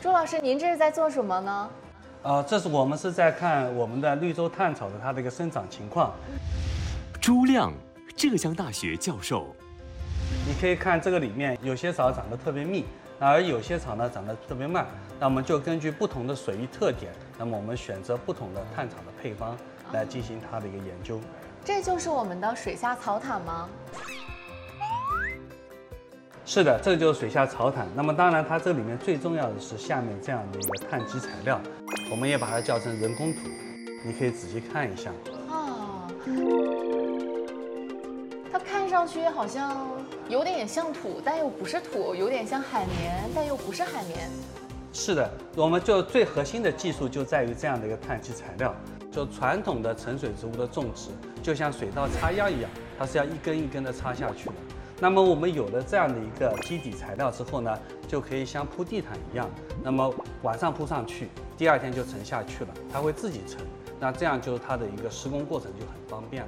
朱老师，您这是在做什么呢？ 我们是在看我们的绿洲炭草的它的一个生长情况。 朱亮，浙江大学教授。 你可以看这个里面有些草长得特别密，而有些草呢长得特别慢。那我们就根据不同的水域特点，那么我们选择不同的炭草的配方来进行它的一个研究。 这就是我们的水下草毯吗？ 是的，这就是水下草毯。那么当然，它这里面最重要的是下面这样的一个碳基材料，我们也把它叫成人工土。你可以仔细看一下。 它看上去好像有点像土，但又不是土；有点像海绵，但又不是海绵。 是的，我们就最核心的技术就在于这样的一个碳基材料。就传统的沉水植物的种植，就像水稻插秧一样，它是要一根一根的插下去的。那么我们有了这样的一个基底材料之后呢，就可以像铺地毯一样，那么晚上铺上去，第二天就沉下去了，它会自己沉。那这样就它的一个施工过程就很方便了。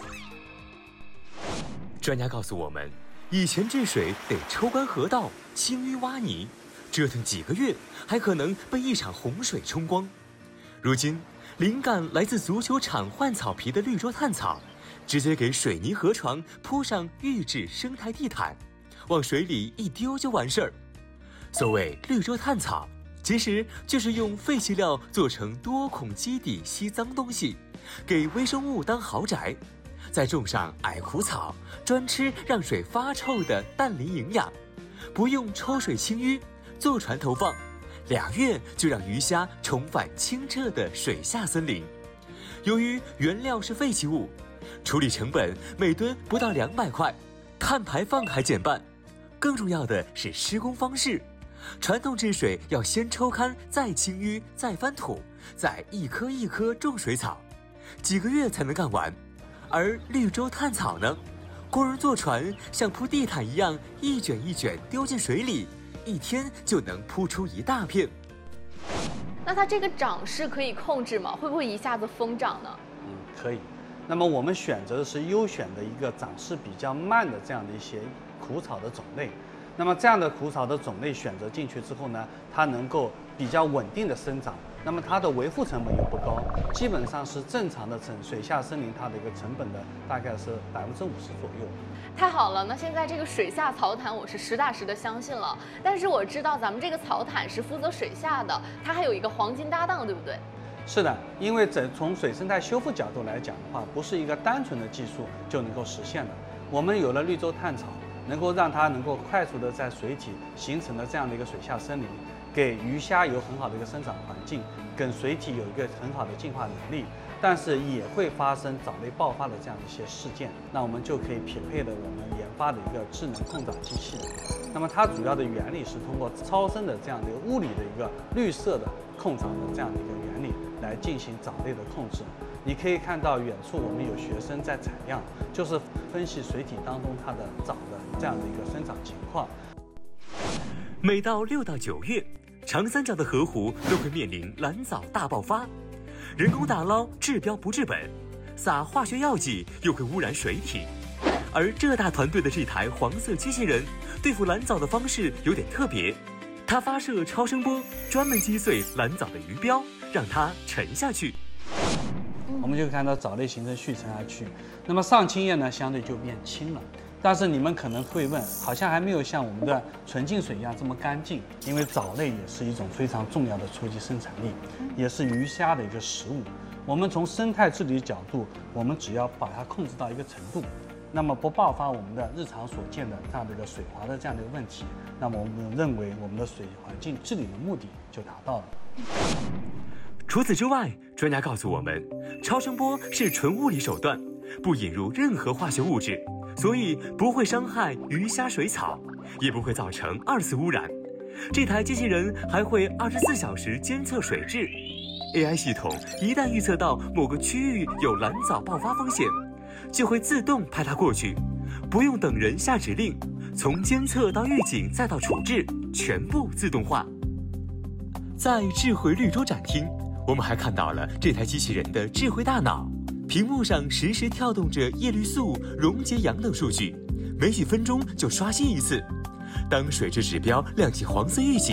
专家告诉我们，以前治水得抽干河道、清淤挖泥，折腾几个月，还可能被一场洪水冲光。如今，灵感来自足球场换草皮的绿洲炭草，直接给水泥河床铺上预制生态地毯，往水里一丢就完事儿。所谓绿洲炭草，其实就是用废弃料做成多孔基底吸脏东西，给微生物当豪宅，再种上矮苦草，专吃让水发臭的氮磷营养，不用抽水清淤，坐船投放，2月就让鱼虾重返清澈的水下森林。由于原料是废弃物，处理成本每吨不到200块，碳排放还减半。更重要的是施工方式，传统治水要先抽干，再清淤，再翻土，再一颗一颗种水草，几个月才能干完。而绿洲炭草呢，工人坐船像铺地毯一样，一卷一卷丢进水里，1天就能铺出一大片。 那它这个长势可以控制吗？会不会一下子疯长呢？ 可以。那么我们选择的是优选的一个长势比较慢的这样的一些苦草的种类。那么这样的苦草的种类选择进去之后呢，它能够比较稳定的生长，那么它的维护成本也不高，基本上是正常的水下森林它的一个成本的大概是50%左右。 太好了，那现在这个水下草毯我是实打实的相信了。但是我知道咱们这个草毯是负责水下的，它还有一个黄金搭档，对不对？ 是的，因为从水生态修复角度来讲的话，不是一个单纯的技术就能够实现的。我们有了绿洲炭草，能够让它能够快速的在水体形成了这样的一个水下森林，给鱼虾有很好的一个生长环境，跟水体有一个很好的进化能力，但是也会发生藻类爆发的这样一些事件。那我们就可以匹配了我们研发的一个智能控藻机器人。那么它主要的原理是通过超声的这样的一个物理的一个绿色的控藻的这样的一个原理来进行藻类的控制。你可以看到远处我们有学生在采样，就是分析水体当中它的藻的这样的一个生长情况。 每到6到9月，长三角的河湖都会面临蓝藻大爆发，人工打捞治标不治本，撒化学药剂又会污染水体。而浙大团队的这台黄色机器人对付蓝藻的方式有点特别，它发射超声波，专门击碎蓝藻的鱼标，让它沉下去。 我们就看到藻类形成续沉下去，那么上清液呢相对就变轻了。但是你们可能会问，好像还没有像我们的纯净水一样这么干净，因为藻类也是一种非常重要的初级生产力，也是鱼虾的一个食物。我们从生态治理角度，我们只要把它控制到一个程度，那么不爆发我们的日常所见的这样的一个水滑的这样的一个问题，那么我们认为我们的水环境治理的目的就达到了。 除此之外，专家告诉我们，超声波是纯物理手段，不引入任何化学物质，所以不会伤害鱼虾水草，也不会造成2次污染。这台机器人还会24小时监测水质 ，AI 系统一旦预测到某个区域有蓝藻爆发风险，就会自动派它过去，不用等人下指令，从监测到预警再到处置，全部自动化。在智慧绿洲展厅，我们还看到了这台机器人的智慧大脑，屏幕上实时跳动着叶绿素、溶解氧等数据，每几分钟就刷新一次。当水质指标亮起黄色预警，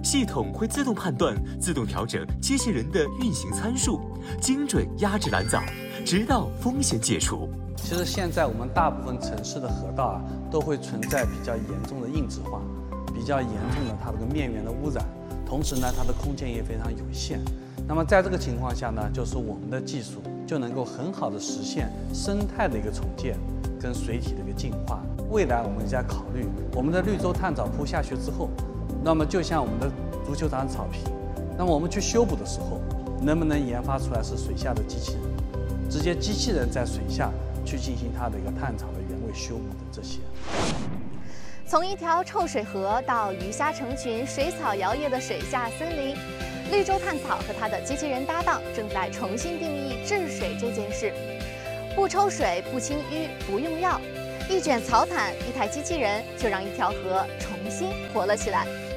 系统会自动判断、自动调整机器人的运行参数，精准压制蓝藻，直到风险解除。 其实现在我们大部分城市的河道都会存在比较严重的硬质化，比较严重的它这个面源的污染，同时呢，它的空间也非常有限。那么在这个情况下呢，就是我们的技术就能够很好的实现生态的一个重建跟水体的一个净化。未来我们在考虑我们的绿洲探藻铺下去之后，那么就像我们的足球场草坪，那么我们去修补的时候，能不能研发出来是水下的机器人，直接机器人在水下去进行它的一个探草的原位修补的这些。 从一条臭水河到鱼虾成群、水草摇曳的水下森林，绿洲探草和它的机器人搭档正在重新定义治水这件事。不抽水、不清淤、不用药，一卷草毯、一台机器人，就让一条河重新活了起来。